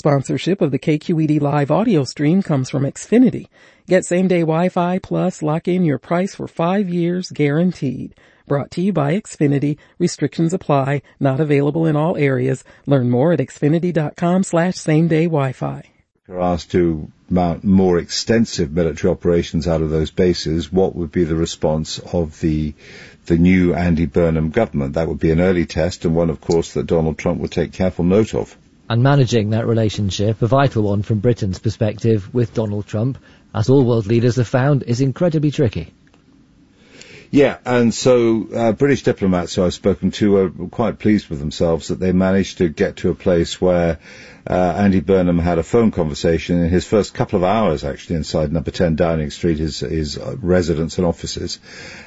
Sponsorship of the KQED live audio stream comes from Xfinity. Get same-day Wi-Fi plus lock in your price for 5 years guaranteed. Brought to you by Xfinity. Restrictions apply. Not available in all areas. Learn more at xfinity.com/same-day Wi-Fi. Are asked to mount more extensive military operations out of those bases, what would be the response of the new Andy Burnham government? That would be an early test, and one, of course, that Donald Trump would take careful note of. And managing that relationship, a vital one from Britain's perspective with Donald Trump, as all world leaders have found, is incredibly tricky. Yeah, and so British diplomats who I've spoken to are quite pleased with themselves that they managed to get to a place where Andy Burnham had a phone conversation in his first couple of hours, actually, inside number 10 Downing Street, his residence and offices,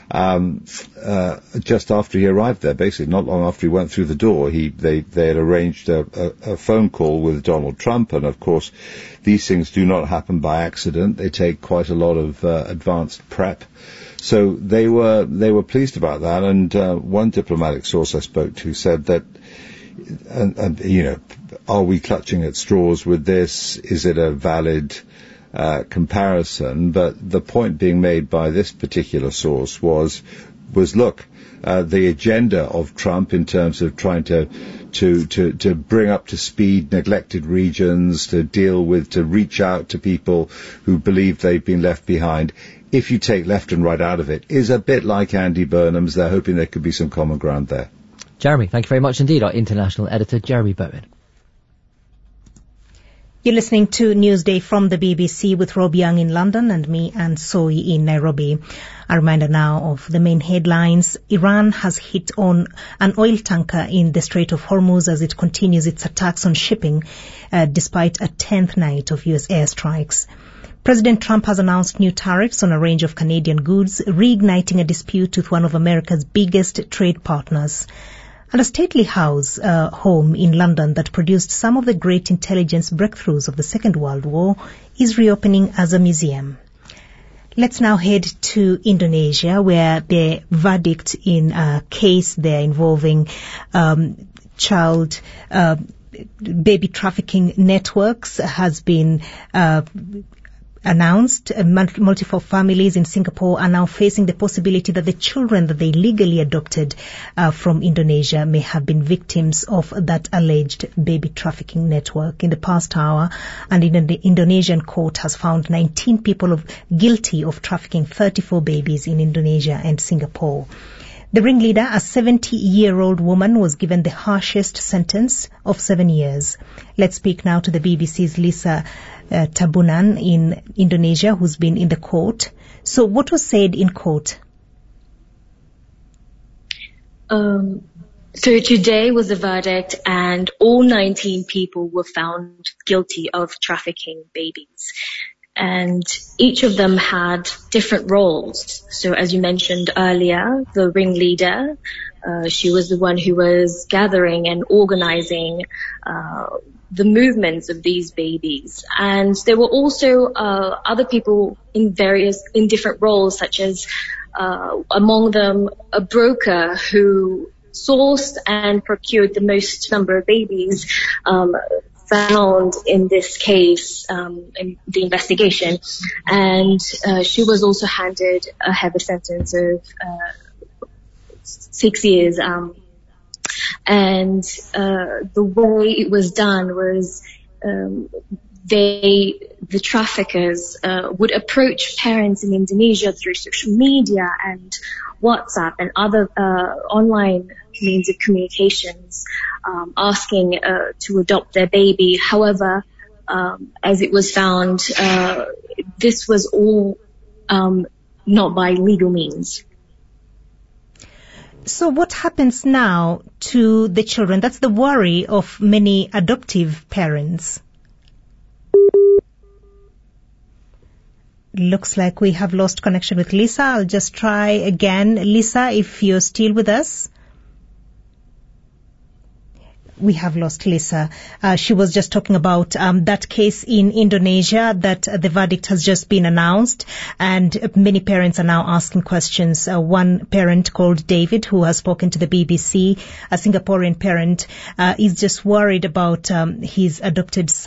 just after he arrived there, basically, not long after he went through the door. They had arranged a phone call with Donald Trump, and of course, these things do not happen by accident. They take quite a lot of advanced prep. So they were pleased about that, and one diplomatic source I spoke to said that, and you know, are we clutching at straws with this? Is it a valid comparison? But the point being made by this particular source was look, the agenda of Trump in terms of trying to bring up to speed neglected regions, to reach out to people who believe they've been left behind, if you take left and right out of it, is a bit like Andy Burnham's. They're hoping there could be some common ground there. Jeremy, thank you very much indeed. Our international editor, Jeremy Bowen. You're listening to Newsday from the BBC with Rob Young in London and me, Anne Soy, in Nairobi. A reminder now of the main headlines. Iran has hit on an oil tanker in the Strait of Hormuz as it continues its attacks on shipping, despite a 10th night of U.S. airstrikes. President Trump has announced new tariffs on a range of Canadian goods, reigniting a dispute with one of America's biggest trade partners. And a stately house, home in London that produced some of the great intelligence breakthroughs of the Second World War is reopening as a museum. Let's now head to Indonesia, where the verdict in a case there involving baby trafficking networks has been announced. Multiple families in Singapore are now facing the possibility that the children that they legally adopted from Indonesia may have been victims of that alleged baby trafficking network. In the past hour, an Indonesian court has found 19 people guilty of trafficking 34 babies in Indonesia and Singapore. The ringleader, a 70-year-old woman, was given the harshest sentence of 7 years. Let's speak now to the BBC's Lisa Tabunan in Indonesia, who's been in the court. So what was said in court? So today was the verdict, and all 19 people were found guilty of trafficking babies. And each of them had different roles. So as you mentioned earlier, the ringleader, she was the one who was gathering and organizing the movements of these babies. And there were also other people in different roles, such as among them a broker who sourced and procured the most number of babies found in this case, in the investigation. And she was also handed a heavy sentence of 6 years. And the way it was done was the traffickers would approach parents in Indonesia through social media and WhatsApp and other online means of communications, asking to adopt their baby. However, as it was found, this was all not by legal means. So what happens now to the children? That's the worry of many adoptive parents. Looks like we have lost connection with Lisa. I'll just try again. Lisa, if you're still with us. We have lost Lisa. She was just talking about that case in Indonesia, that the verdict has just been announced, and many parents are now asking questions. One parent called David, who has spoken to the BBC, a Singaporean parent, is just worried about his adopted son.